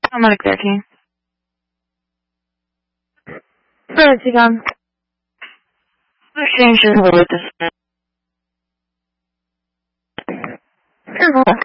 Automatic 13. Alright, Tigon. Exchange is with this. Sure.